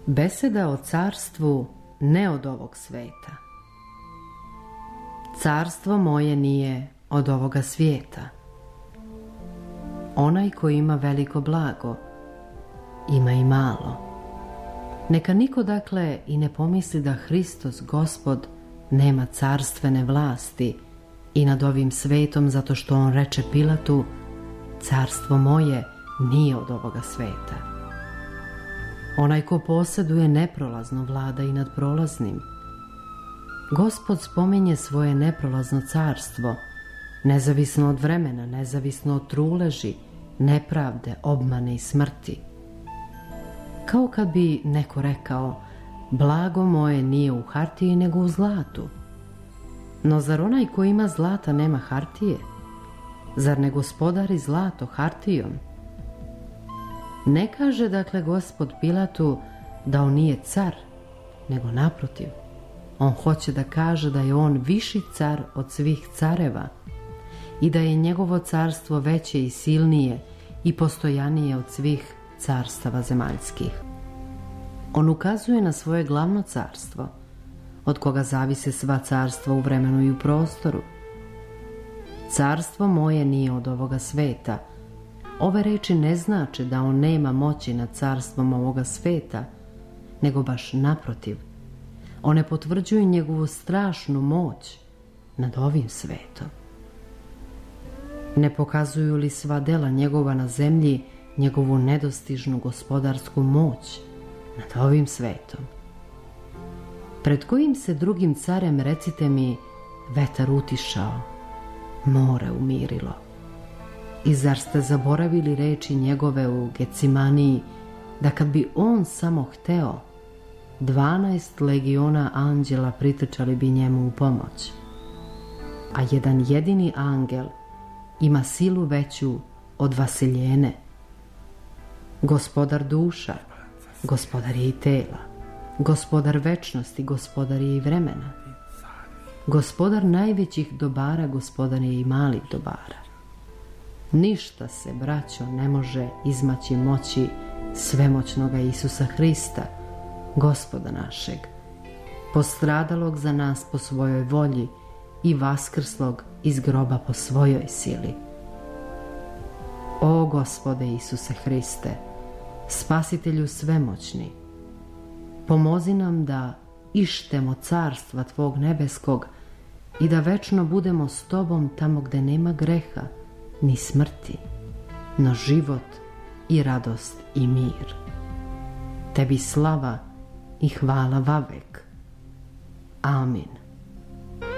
Beseda o carstvu ne od ovog sveta. Carstvo moje nije od ovoga svijeta. Onaj ko ima veliko blago, ima i malo. Neka niko dakle i ne pomisli da Hristos Gospod nema carstvene vlasti i nad ovim svetom, zato što on reče Pilatu: carstvo moje nije od ovoga sveta. Onaj ko posjeduje neprolazno vlada i nad prolaznim. Gospod spominje svoje neprolazno carstvo, nezavisno od vremena, nezavisno od truleži, nepravde, obmane i smrti. Kao kad bi neko rekao: blago moje nije u hartiji nego u zlatu. No zar onaj ko ima zlata nema hartije? Zar ne gospodari zlato hartijom? Ne kaže dakle Gospod Pilatu da on nije car, nego naprotiv. On hoće da kaže da je on viši car od svih careva i da je njegovo carstvo veće i silnije i postojanije od svih carstava zemaljskih. On ukazuje na svoje glavno carstvo, od koga zavise sva carstva u vremenu i u prostoru. Carstvo moje nije od ovoga sveta. Ove reči ne znače da on nema moći nad carstvom ovoga sveta, nego baš naprotiv. One potvrđuju njegovu strašnu moć nad ovim svetom. Ne pokazuju li sva dela njegova na zemlji njegovu nedostižnu gospodarsku moć nad ovim svetom? Pred kojim se drugim carem, recite mi, vetar utišao, more umirilo? I zar ste zaboravili reči njegove u Gecimaniji, da kad bi on samo hteo, 12 legiona anđela pritrčali bi njemu u pomoć? A jedan jedini angel ima silu veću od Vasiljene. Gospodar duša, gospodar je i tela, gospodar večnosti, gospodar je i vremena. Gospodar najvećih dobara, gospodar je i malih dobara. Ništa se, braćo, ne može izmaći moći svemoćnoga Isusa Hrista, Gospoda našeg, postradalog za nas po svojoj volji i vaskrslog iz groba po svojoj sili. O Gospode Isuse Hriste, Spasitelju svemoćni, pomozi nam da ištemo carstva Tvog nebeskog i da večno budemo s Tobom tamo gde nema greha ni smrti, no život i radost i mir. Tebi slava i hvala vavek. Amin.